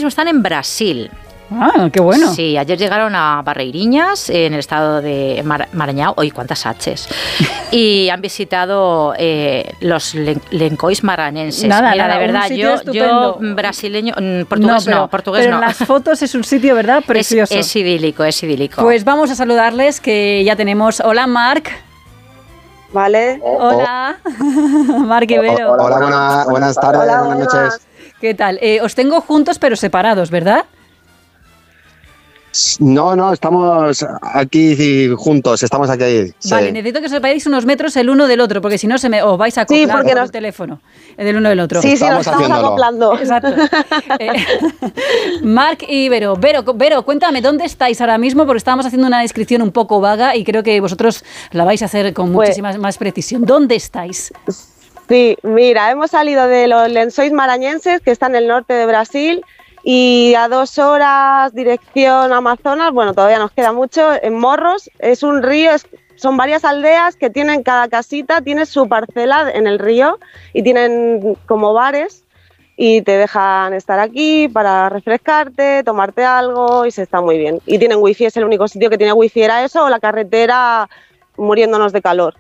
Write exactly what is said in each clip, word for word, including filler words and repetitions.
mismo están en Brasil. Ah, qué bueno. Sí, ayer llegaron a Barreiriñas, en el estado de Mar Maranhão. Oye, cuántas H's. Y han visitado eh, los len lencois maranhenses. Nada, Mira, nada, de verdad, yo, yo brasileño, portugués no, pero, no portugués pero no. en las fotos es un sitio, ¿verdad? Precioso. Es, es idílico, es idílico. Pues vamos a saludarles, que ya tenemos. Hola, Marc. Vale. Hola, Marc y Vero. Hola, buena, buenas tardes, Hola, buenas buenas. noches. ¿Qué tal? Eh, os tengo juntos pero separados, ¿verdad? No, no, estamos aquí juntos, estamos aquí. Vale, sí. necesito que os separéis unos metros el uno del otro, porque si no se me, os vais a acoplar Sí, porque con nos... el teléfono del uno del otro. Sí, sí, nos estamos acoplando. Exacto. Eh, Marc y Vero. Vero, Vero, cuéntame, ¿dónde estáis ahora mismo? Porque estábamos haciendo una descripción un poco vaga y creo que vosotros la vais a hacer con Pues, muchísima más precisión. ¿Dónde estáis? Sí, mira, hemos salido de los lençóis maranhenses, que están en el norte de Brasil, y a dos horas dirección Amazonas, bueno, todavía nos queda mucho, en Morros. Es un río, es, son varias aldeas que tienen, cada casita tiene su parcela en el río y tienen como bares y te dejan estar aquí para refrescarte, tomarte algo y se está muy bien. Y tienen wifi, es el único sitio que tiene wifi, era eso o la carretera muriéndonos de calor.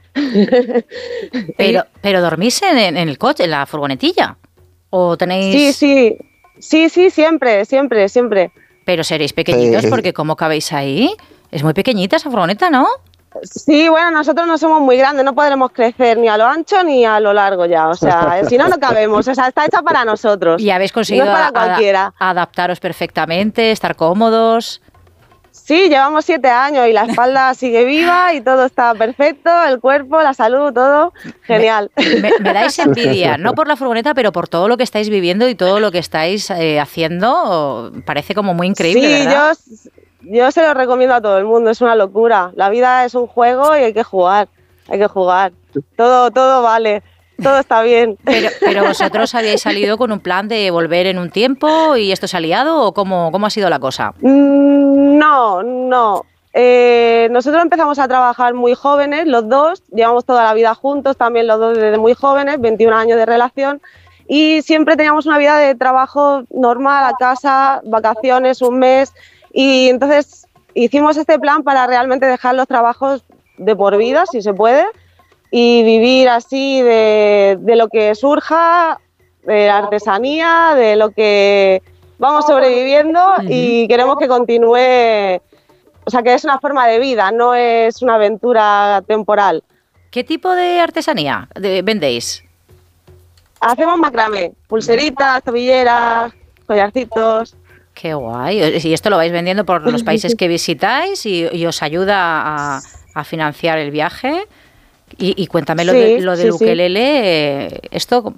Pero, pero ¿dormís en, en el coche, en la furgonetilla? ¿O tenéis...? Sí, sí. Sí, sí, siempre, siempre, siempre. Pero seréis pequeñitos, Sí. porque ¿cómo cabéis ahí? Es muy pequeñita esa furgoneta, ¿no? Sí, bueno, nosotros no somos muy grandes, no podremos crecer ni a lo ancho ni a lo largo ya, o sea, si no, no cabemos, o sea, está hecha para nosotros. Y habéis conseguido no es para a- cualquiera. a- adaptaros perfectamente, estar cómodos. Sí, llevamos siete años y la espalda sigue viva y todo está perfecto, el cuerpo, la salud, todo genial. Me, me dais envidia, no por la furgoneta, pero por todo lo que estáis viviendo y todo lo que estáis eh, haciendo. Parece como muy increíble, Sí, ¿verdad? yo, yo se lo recomiendo a todo el mundo, es una locura. La vida es un juego y hay que jugar, hay que jugar. Todo, todo vale, todo está bien. Pero, pero vosotros habíais salido con un plan de volver en un tiempo y esto se ha liado, ¿o cómo, cómo ha sido la cosa? Mm, No, no. Eh, nosotros empezamos a trabajar muy jóvenes, los dos, llevamos toda la vida juntos, también los dos desde muy jóvenes, veintiún años de relación, y siempre teníamos una vida de trabajo normal, a casa, vacaciones, un mes, y entonces hicimos este plan para realmente dejar los trabajos de por vida, si se puede, y vivir así de, de lo que surja, de la artesanía, de lo que vamos sobreviviendo, y queremos que continúe, o sea, que es una forma de vida, no es una aventura temporal. ¿Qué tipo de artesanía de- vendéis? Hacemos macramé, pulseritas, tobilleras, collarcitos. Qué guay. Y esto lo vais vendiendo por los países que visitáis y, y os ayuda a, a financiar el viaje. Y, y cuéntame lo, Sí, de, lo del sí, sí. ukelele. eh, Esto...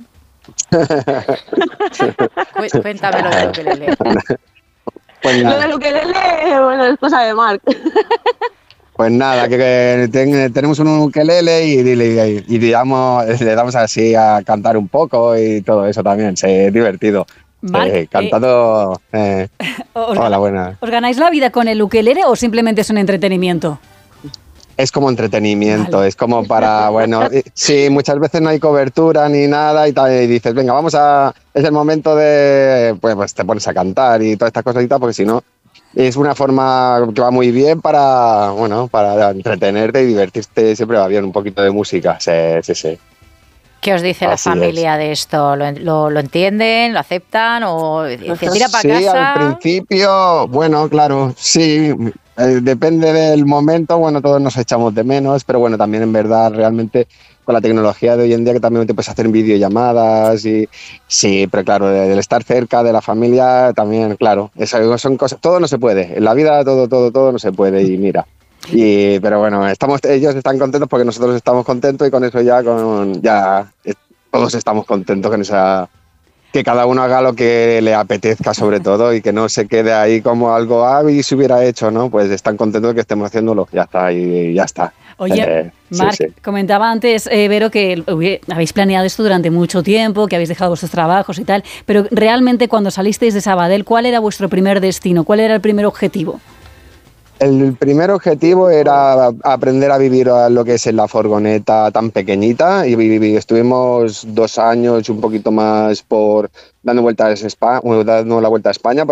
Cu- Cuéntame lo del ukelele. Pues Lo nada, del ukelele, bueno, es cosa de Marc. pues nada que, que ten- tenemos un ukelele y, y, y digamos, le damos así a cantar un poco y todo eso también, sí, es divertido. Marc, Sí, cantando... eh, ¿Os, hola, buena. ¿Os ganáis la vida con el ukelele o simplemente es un entretenimiento? Es como entretenimiento, Vale. es como para, bueno, y- sí, muchas veces no hay cobertura ni nada y, tal, y dices, venga, vamos a, es el momento de, pues, pues te pones a cantar y todas estas cosas y tal, porque si no, es una forma que va muy bien para, bueno, para entretenerte y divertirte, siempre va bien un poquito de música, sí, sí, sí. ¿Qué os dice la Así familia de esto? ¿Lo, lo, lo entienden? ¿Lo aceptan? ¿O dice, tira para Sí, casa? al principio, bueno, claro, sí, eh, depende del momento, bueno, todos nos echamos de menos, pero bueno, también en verdad realmente con la tecnología de hoy en día que también te puedes hacer videollamadas y sí, pero claro, el estar cerca de la familia también, claro, eso son cosas, todo no se puede, en la vida todo, todo, todo no se puede y mira. Y, pero bueno, estamos, ellos están contentos porque nosotros estamos contentos y con eso ya, con, ya eh, todos estamos contentos con esa, que cada uno haga lo que le apetezca sobre todo y que no se quede ahí como algo, ah, y se hubiera hecho, ¿no? Pues están contentos de que estemos haciéndolo, ya está, y ya está. Oye, Eh, sí, Marc, sí. comentaba antes, eh, Vero, que hubie- habéis planeado esto durante mucho tiempo, que habéis dejado vuestros trabajos y tal, pero realmente cuando salisteis de Sabadell, ¿cuál era vuestro primer destino? ¿Cuál era el primer objetivo? El primer objetivo era aprender a vivir a lo que es en la furgoneta tan pequeñita y, vi- vi- estuvimos dos años un poquito más por dando vueltas a España, dando la vuelta a España.